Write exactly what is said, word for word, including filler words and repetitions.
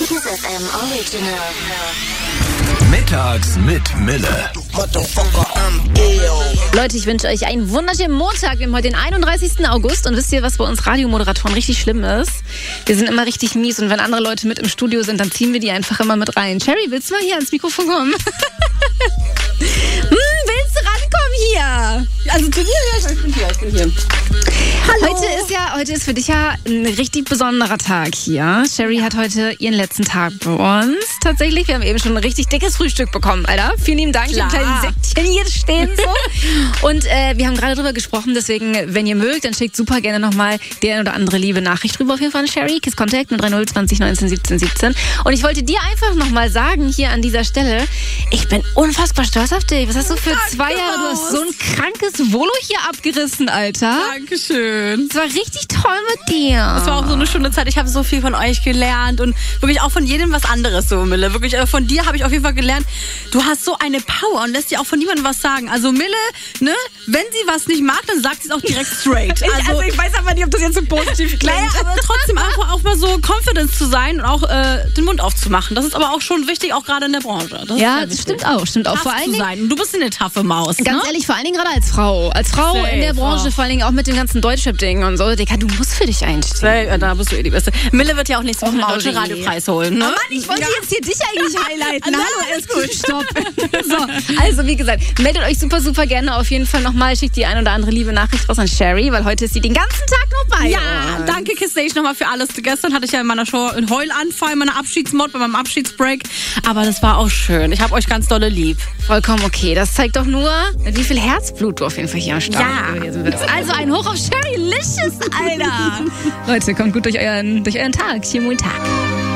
Kiss F M Original. Mittags mit Mille. Leute, ich wünsche euch einen wunderschönen Montag. Wir haben heute den einunddreißigsten August und wisst ihr, was bei uns Radiomoderatoren richtig schlimm ist? Wir sind immer richtig mies und wenn andere Leute mit im Studio sind, dann ziehen wir die einfach immer mit rein. Sherry, willst du mal hier ans Mikrofon kommen? hm, willst du rankommen hier? Also zu dir, ja, ich bin hier, ich bin hier. Hallo. Heute ist ja, heute ist für dich ja ein richtig besonderer Tag hier. Sherry hat heute ihren letzten Tag bei uns. Tatsächlich, wir haben eben schon ein richtig dickes Frühstück bekommen, Alter. Vielen lieben Dank. Ich habe ein kleines Säckchen hier stehen so. Und äh, wir haben gerade drüber gesprochen, deswegen, wenn ihr mögt, dann schickt super gerne nochmal die eine oder andere liebe Nachricht drüber auf jeden Fall an Sherry. Kiss Contact null drei null zwanzig neunzehn siebzehn siebzehn. Und ich wollte dir einfach nochmal sagen, hier an dieser Stelle, ich bin unfassbar stolz auf dich. Was hast du für Danke, zwei Jahre? Du hast so ein krankes Volo hier abgerissen, Alter. Dankeschön. Es war richtig toll mit dir. Es war auch so eine schöne Zeit. Ich habe so viel von euch gelernt und wirklich auch von jedem was anderes, so Mille. Wirklich, äh, von dir habe ich auf jeden Fall gelernt, du hast so eine Power und lässt dir auch von niemandem was sagen. Also Mille, ne, wenn sie was nicht mag, dann sagt sie es auch direkt straight. Also, also ich weiß aber nicht, ob das jetzt so positiv klingt. Naja, aber trotzdem einfach auch mal so confident zu sein und auch äh, den Mund aufzumachen. Das ist aber auch schon wichtig, auch gerade in der Branche. Das ja, das stimmt auch, stimmt auch. Tough vor allen zu Dingen, sein. Und du bist eine taffe Maus. Ganz ne? ehrlich, vor allen Dingen gerade als Frau. Als Frau Safe, in der Branche, oh. vor allen Dingen auch mit dem ganzen Deutschrap-Ding und so. Digga, du musst für dich einstehen. Ja, da bist du eh die Beste. Mille wird ja auch nächste Woche den Oh, Deutschen Mauli. Radiopreis holen. Ne? Oh Mann, ich wollte Ja. jetzt hier dich eigentlich highlighten. Nein, Hallo, alles gut. Stopp. So, also wie gesagt, meldet euch super, super gerne auf jeden Fall nochmal. Schickt die ein oder andere liebe Nachricht raus an Sherry, weil heute ist sie den ganzen Tag noch bei Ja, uns. danke Kiss Station nochmal für alles. Gestern hatte ich ja in meiner Show einen Heulanfall, meiner Abschiedsmod, bei meinem Abschiedsbreak. Aber das war auch schön. Ich habe euch ganz dolle lieb. Vollkommen okay. Das zeigt doch nur, mit wie viel Herzblut du auf jeden Fall hier am Start Ja. gewesen bist. Also ein Hoch auf Sherry Licious, Alter. Leute, kommt gut durch euren, durch euren Tag. Hier Montag.